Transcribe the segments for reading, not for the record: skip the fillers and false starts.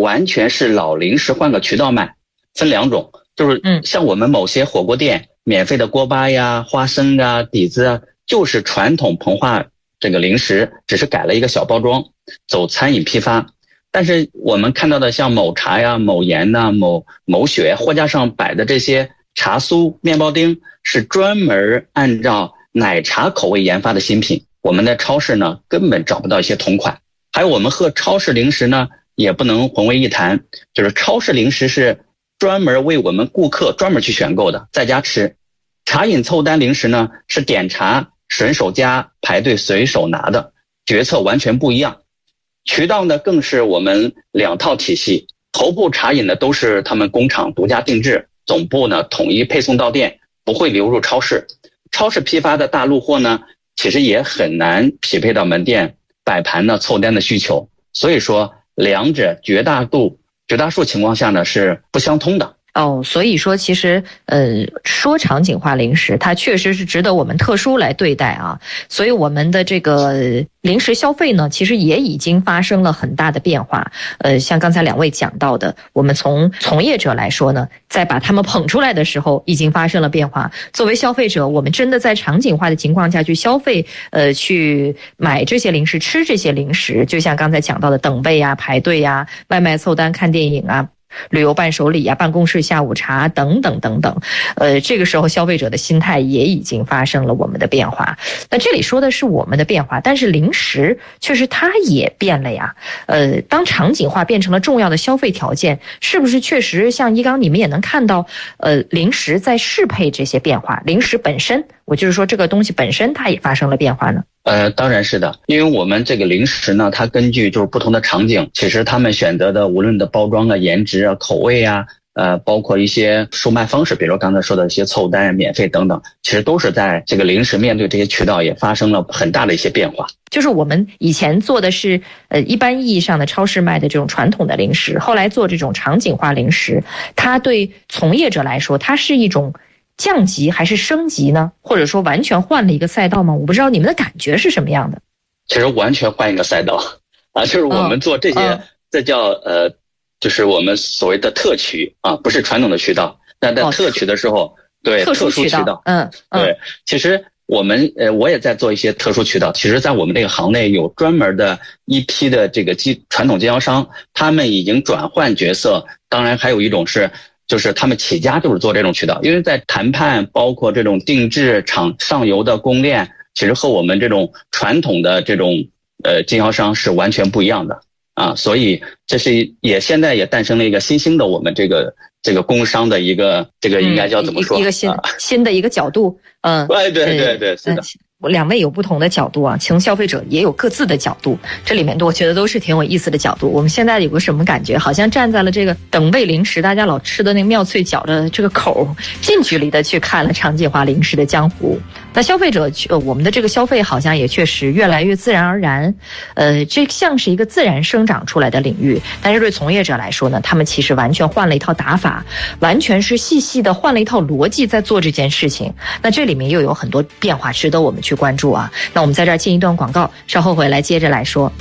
完全是老零食换个渠道卖，分2种，就是像我们某些火锅店免费的锅巴呀、花生啊、底子啊，就是传统膨化这个零食，只是改了一个小包装，走餐饮批发。但是我们看到的像某茶呀、某盐呐、某雪货架上摆的这些茶酥、面包丁，是专门按照奶茶口味研发的新品，我们的超市呢根本找不到一些同款。还有我们和超市零食呢也不能混为一谈，就是超市零食是专门为我们顾客专门去选购的，在家吃。茶饮凑单零食呢是点茶顺手夹，排队随手拿的，决策完全不一样。渠道呢更是我们2套体系，头部茶饮呢都是他们工厂独家定制，总部呢统一配送到店，不会流入超市。超市批发的大陆货呢其实也很难匹配到门店摆盘呢凑单的需求，所以说两者绝大数情况下呢是不相通的。 所以说其实说场景化零食它确实是值得我们特殊来对待啊。所以我们的这个零食消费呢其实也已经发生了很大的变化。像刚才2位讲到的，我们从从业者来说呢，在把他们捧出来的时候已经发生了变化。作为消费者，我们真的在场景化的情况下去消费，去买这些零食，吃这些零食，就像刚才讲到的等位啊、排队啊、外卖凑单、看电影啊、旅游伴手礼啊、办公室下午茶等等等等，这个时候消费者的心态也已经发生了我们的变化。那这里说的是我们的变化，但是零食确实它也变了呀。当场景化变成了重要的消费条件，是不是确实像一刚你们也能看到，零食在适配这些变化，零食本身，我就是说这个东西本身它也发生了变化呢？ 当然是的，因为我们这个零食呢，它根据就是不同的场景，其实他们选择的无论的包装啊、颜值啊、口味啊，包括一些售卖方式，比如刚才说的一些凑单、免费等等，其实都是在这个零食面对这些渠道也发生了很大的一些变化。 就是我们以前做的是一般意义上的超市卖的这种传统的零食，后来做这种场景化零食，它对从业者来说，它是一种降级还是升级呢？或者说完全换了一个赛道吗？我不知道你们的感觉是什么样的。 其实完全换一个赛道啊，就是我们做这些，这叫就是我们所谓的特渠啊，不是传统的渠道。但在特渠的时候，对，特殊渠道，对，其实我也在做一些特殊渠道。其实在我们这个行内有专门的一批的这个传统经销商，他们已经转换角色。当然还有一种就是他们起家就是做这种渠道，因为在谈判包括这种定制厂上游的供链，其实和我们这种传统的这种经销商是完全不一样的啊。所以这是现在也诞生了一个新兴的我们这个工商的一个这个应该叫怎么说， 一个新的一个角度。 对，是的。 2位有不同的角度啊，从消费者也有各自的角度，这里面我觉得都是挺有意思的角度。我们现在有个什么感觉，好像站在了这个等位零食大家老吃的那个妙脆角的这个口，近距离的去看了场景化零食的江湖。那消费者我们的这个消费好像也确实越来越自然而然，这像是一个自然生长出来的领域。但是对从业者来说呢，他们其实完全换了一套打法，完全是细细的换了一套逻辑在做这件事情。那这里面又有很多变化值得我们去关注啊。那我们在这儿进一段广告，稍后回来接着来说。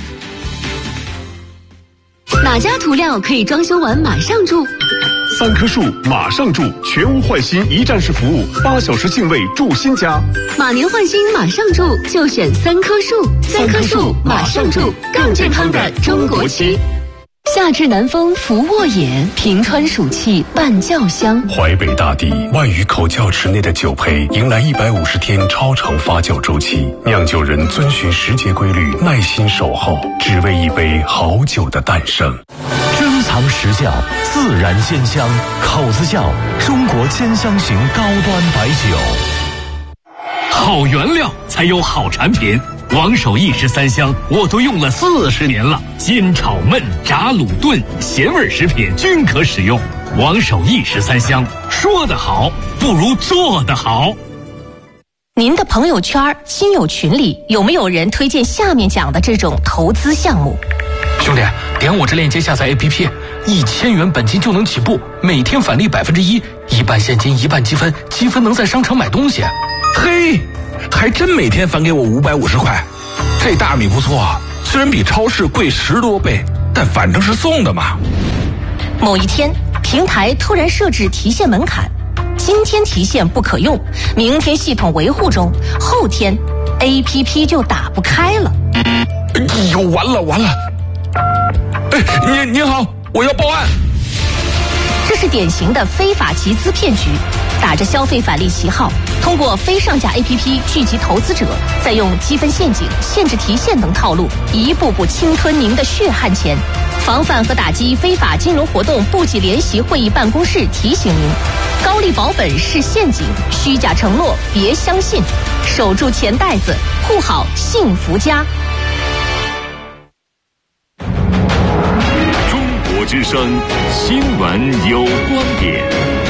哪家涂料可以装修完马上住 ？3棵树马上住，全屋换新一站式服务，8小时净位住新家。 马年换新马上住，就选3棵树。3棵树马上住，更健康的中国漆。夏至南风拂沃野，平川暑气伴酱香。 淮北大地万余口窖池内的酒胚迎来150天超长发酵周期，酿酒人遵循时节规律，耐心守候，只为一杯好酒的诞生。 珍藏实窖，自然鲜香，口子窖，中国兼香型高端白酒。 好原料才有好产品。王守义13香我都用了40年了，煎炒焖炸卤炖咸味食品均可使用。王守义13香，说得好不如做得好。 您的朋友圈、亲友群里有没有人推荐下面讲的这种投资项目？ 兄弟，点我这链接下载 APP，1000元本金就能起步，每天返利1%，一半现金一半积分，积分能在商场买东西。 嘿，还真每天返给我550块，这大米不错，虽然比超市贵10多倍，但反正是送的嘛。 某一天，平台突然设置提现门槛，今天提现不可用，明天系统维护中，后天 APP 就打不开了。 哎呦，完了！哎，您好，我要报案。 这是典型的非法集资骗局，打着消费返利旗号，通过非上架 APP 聚集投资者，再用积分陷阱、限制提现等套路，一步步侵吞您的血汗钱。防范和打击非法金融活动部级联席会议办公室提醒您：高利保本是陷阱，虚假承诺别相信，守住钱袋子，护好幸福家。 中国之声新闻有观点。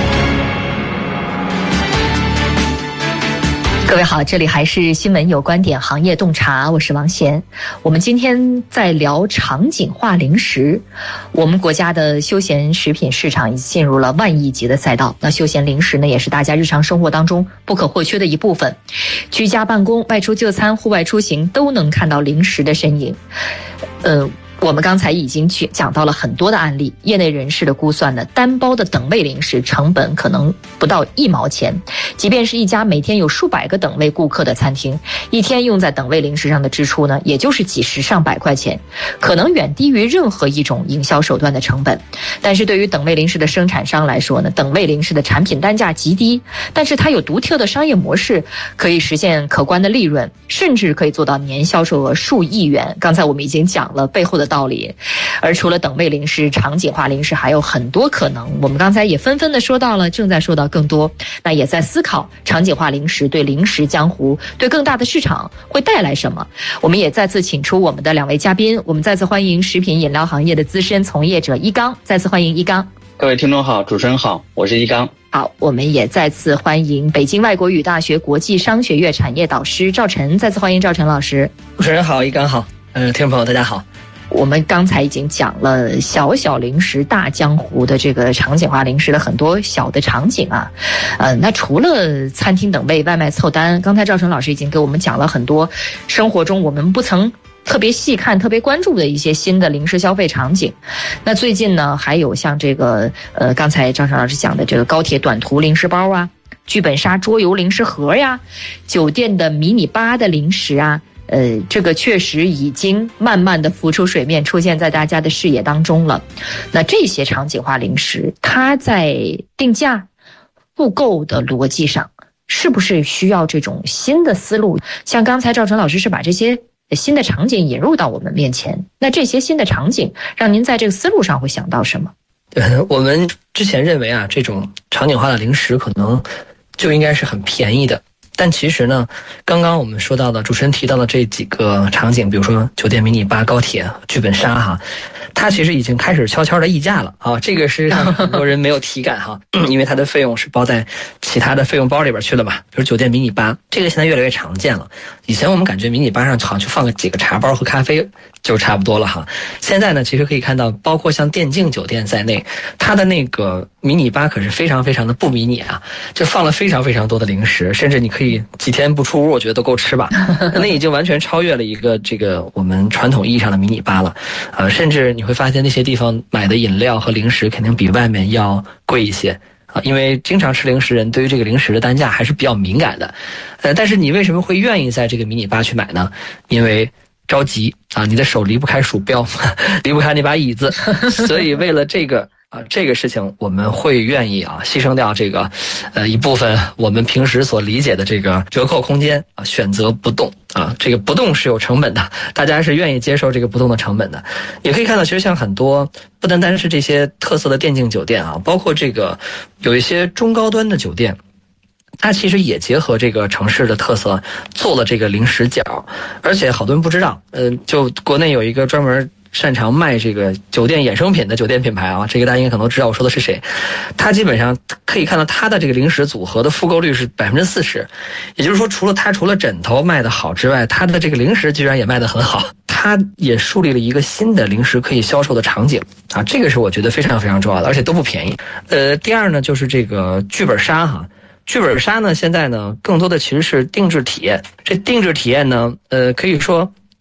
各位好，这里还是新闻有观点行业洞察，我是王贤。我们今天在聊场景化零食。我们国家的休闲食品市场已经进入了万亿级的赛道，那休闲零食呢，也是大家日常生活当中不可或缺的一部分。居家办公、外出就餐、户外出行都能看到零食的身影。我们刚才已经讲到了很多的案例，业内人士的估算呢，单包的等位零食成本可能不到1毛钱，即便是一家每天有数百个等位顾客的餐厅，一天用在等位零食上的支出呢，也就是几十上百块钱，可能远低于任何一种营销手段的成本。但是对于等位零食的生产商来说呢，等位零食的产品单价极低，但是它有独特的商业模式，可以实现可观的利润，甚至可以做到年销售额数亿元。刚才我们已经讲了背后的道理。而除了等位零食，场景化零食还有很多可能，我们刚才也纷纷的说到了，正在说到更多，那也在思考场景化零食对零食江湖、对更大的市场会带来什么。我们也再次请出我们的2位嘉宾，我们再次欢迎食品饮料行业的资深从业者一刚，再次欢迎一刚。 各位听众好，主持人好，我是一刚。 好，我们也再次欢迎北京外国语大学国际商学院产业导师赵晨，再次欢迎赵晨老师。 主持人好，一刚好，听众朋友大家好。 我们刚才已经讲了小小零食大江湖的这个场景化零食的很多小的场景啊，那除了餐厅等位、外卖凑单，刚才赵晨老师已经给我们讲了很多生活中我们不曾特别细看、特别关注的一些新的零食消费场景。那最近呢，还有像这个刚才赵晨老师讲的这个高铁短途零食包啊，剧本杀桌游零食盒呀，酒店的迷你吧的零食啊。这个确实已经慢慢的浮出水面，出现在大家的视野当中了。那这些场景化零食，它在定价、复购的逻辑上，是不是需要这种新的思路？像刚才赵晨老师是把这些新的场景引入到我们面前，那这些新的场景，让您在这个思路上会想到什么？ 我们之前认为啊，这种场景化的零食可能就应该是很便宜的。但其实呢，刚刚我们说到的主持人提到的这几个场景，比如说酒店迷你吧、高铁、剧本杀哈，它其实已经开始悄悄的溢价了啊。这个是让很多人没有体感哈，因为它的费用是包在其他的费用包里边去了嘛。比如酒店迷你吧，这个现在越来越常见了。以前我们感觉迷你吧上好像就放个几个茶包和咖啡就差不多了哈。现在呢，其实可以看到，包括像电竞酒店在内，它的那个迷你吧可是非常非常的不迷你啊，就放了非常非常多的零食，甚至你可以几天不出屋，我觉得都够吃吧。那已经完全超越了一个这个我们传统意义上的迷你吧了。甚至你会发现那些地方买的饮料和零食肯定比外面要贵一些。因为经常吃零食人对于这个零食的单价还是比较敏感的。但是你为什么会愿意在这个迷你吧去买呢？因为着急啊，你的手离不开鼠标，离不开那把椅子，所以为了这个这个事情，我们会愿意牺牲掉这个一部分我们平时所理解的这个折扣空间啊，选择不动啊，这个不动是有成本的，大家是愿意接受这个不动的成本的。也可以看到，其实像很多不单单是这些特色的电竞酒店啊，包括这个有一些中高端的酒店。它其实也结合这个城市的特色做了这个零食角，而且好多人不知道，就国内有一个专门擅长卖这个酒店衍生品的酒店品牌啊，这个大家应该可能知道我说的是谁。它基本上可以看到它的这个零食组合的复购率是40%，也就是说除了枕头卖得好之外，它的这个零食居然也卖得很好。它也树立了一个新的零食可以销售的场景啊，这个是我觉得非常非常重要的，而且都不便宜。第二呢，就是这个剧本杀哈。剧本杀呢，现在呢更多的其实是定制体验。这定制体验呢，可以说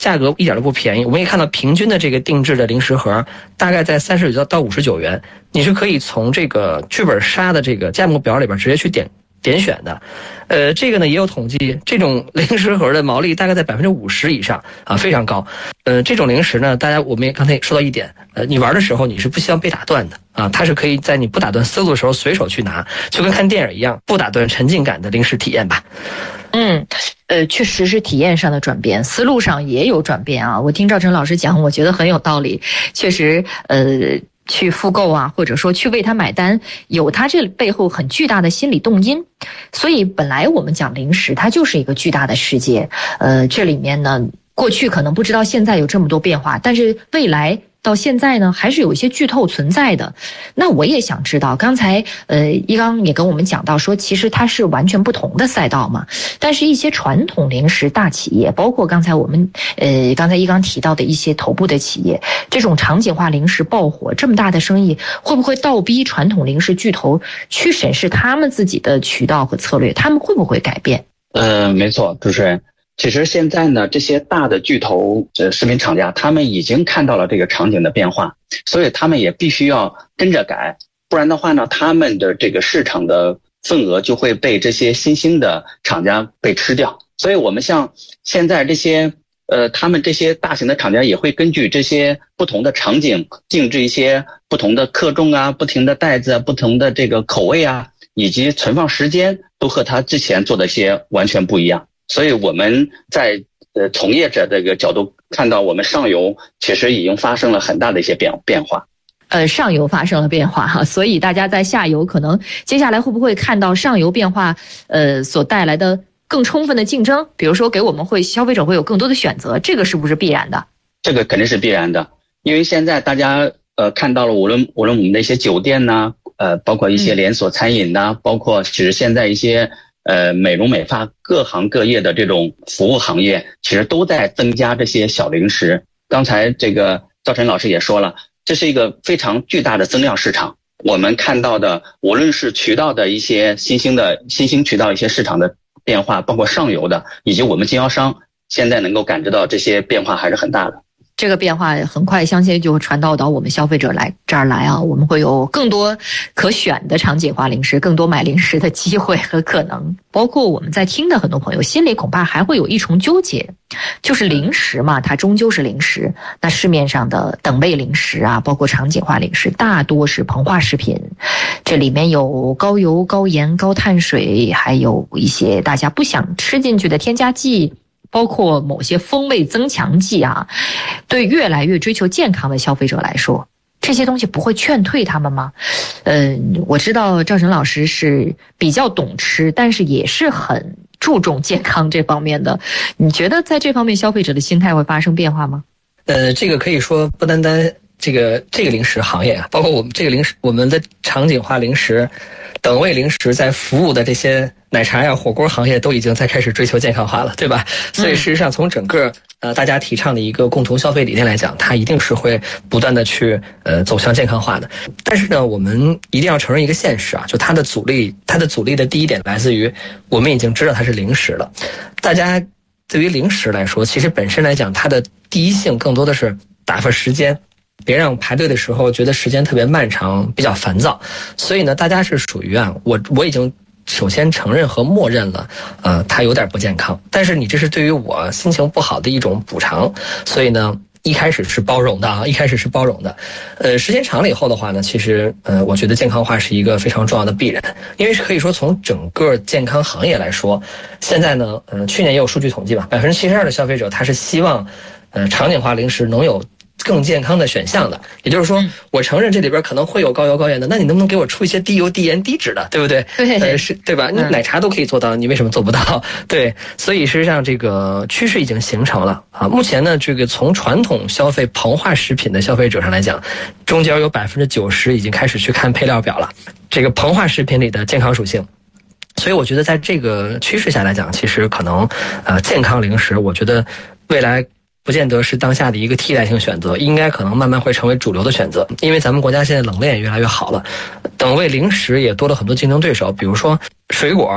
价格一点都不便宜。我们可以看到平均的这个定制的零食盒大概在39到59元，你是可以从这个剧本杀的这个价目表里边直接去点选的。这个呢也有统计，这种零食盒的毛利大概在50%以上啊，非常高。这种零食呢，我们也刚才也说到一点，你玩的时候你是不希望被打断的啊，它是可以在你不打断思路的时候随手去拿，就跟看电影一样，不打断沉浸感的零食体验吧。 确实是体验上的转变，思路上也有转变啊。我听赵晨老师讲，我觉得很有道理。确实，去复购啊，或者说去为他买单，有他这背后很巨大的心理动因。所以本来我们讲零食，它就是一个巨大的世界。这里面呢，过去可能不知道现在有这么多变化，但是未来到现在呢，还是有一些剧透存在的。那我也想知道，刚才一刚也跟我们讲到说，其实它是完全不同的赛道嘛。但是一些传统零食大企业，包括刚才我们刚才一刚提到的一些头部的企业，这种场景化零食爆火，这么大的生意，会不会倒逼传统零食巨头去审视他们自己的渠道和策略？他们会不会改变？ 没错，主持人。其实现在呢，这些大的巨头食品厂家，他们已经看到了这个场景的变化，所以他们也必须要跟着改，不然的话呢，他们的这个市场的份额就会被这些新兴的厂家被吃掉。所以我们像现在这些他们这些大型的厂家也会根据这些不同的场景定制一些不同的克重啊、不同的袋子啊、不同的这个口味啊，以及存放时间都和他之前做的一些完全不一样。所以我们在从业者这个角度看到，我们上游其实已经发生了很大的一些变化。 上游发生了变化哈，所以大家在下游可能接下来会不会看到上游变化所带来的更充分的竞争？比如说给我们消费者会有更多的选择，这个是不是必然的？ 这个肯定是必然的，因为现在大家看到了，无论我们的一些酒店呐，包括一些连锁餐饮呐，包括其实现在一些美容美发各行各业的这种服务行业，其实都在增加这些小零食。刚才这个赵晨老师也说了，这是一个非常巨大的增量市场。我们看到的，无论是渠道的一些新兴渠道一些市场的变化，包括上游的，以及我们经销商现在能够感知到这些变化还是很大的。 这个变化很快相信就传导到我们消费者这儿来啊，我们会有更多可选的场景化零食，更多买零食的机会和可能。包括我们在听的很多朋友心里恐怕还会有一重纠结，就是零食嘛，它终究是零食。那市面上的等位零食啊，包括场景化零食，大多是膨化食品，这里面有高油、高盐、高碳水，还有一些大家不想吃进去的添加剂，包括某些风味增强剂啊，对越来越追求健康的消费者来说，这些东西不会劝退他们吗？我知道赵晨老师是比较懂吃，但是也是很注重健康这方面的。你觉得在这方面消费者的心态会发生变化吗？ 这个可以说不单单这个零食行业啊，包括我们这个零食，我们的场景化零食、等位零食在服务的这些奶茶呀、火锅行业都已经在开始追求健康化了，对吧？所以事实上从整个大家提倡的一个共同消费理念来讲，它一定是会不断的去走向健康化的。但是呢，我们一定要承认一个现实啊，就它的阻力的第一点来自于我们已经知道它是零食了。大家对于零食来说，其实本身来讲，它的第一性更多的是打发时间，别让排队的时候觉得时间特别漫长，比较烦躁。所以呢，大家是属于我已经首先承认和默认了，它有点不健康。但是你这是对于我心情不好的一种补偿，所以呢，一开始是包容的。时间长了以后的话呢，其实我觉得健康化是一个非常重要的必然，因为可以说从整个健康行业来说，现在呢，去年也有数据统计吧，72%的消费者他是希望场景化零食能有更健康的选项的。也就是说，我承认这里边可能会有高油高盐的，那你能不能给我出一些低油低盐低脂的，对不对？对，是对吧？你奶茶都可以做到，你为什么做不到？对，所以事实上这个趋势已经形成了啊。目前呢，这个从传统消费膨化食品的消费者上来讲，中间有90%已经开始去看配料表了，这个膨化食品里的健康属性。所以我觉得在这个趋势下来讲，其实可能健康零食，我觉得未来不见得是当下的一个替代性选择，应该可能慢慢会成为主流的选择。因为咱们国家现在冷链也越来越好了，等位零食也多了很多竞争对手，比如说水果，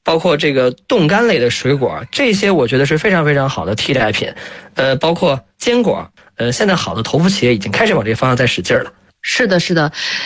包括这个冻干类的水果，这些我觉得是非常非常好的替代品。包括坚果，现在好的头部企业已经开始往这个方向在使劲了。 是的，是的。